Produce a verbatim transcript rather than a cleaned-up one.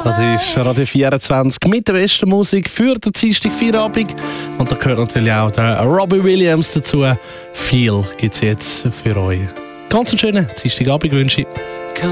Das ist Radio vierundzwanzig mit der besten Musik für den Dienstag Feierabend. Und da gehört natürlich auch der Robbie Williams dazu. Viel gibt es jetzt für euch. Ganz einen schönen Dienstagabend wünsche ich.